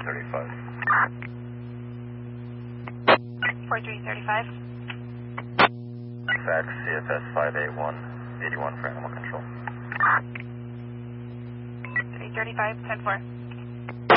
4335. 4335. Fax CFS 581, 81 for animal control. 335, 10-4.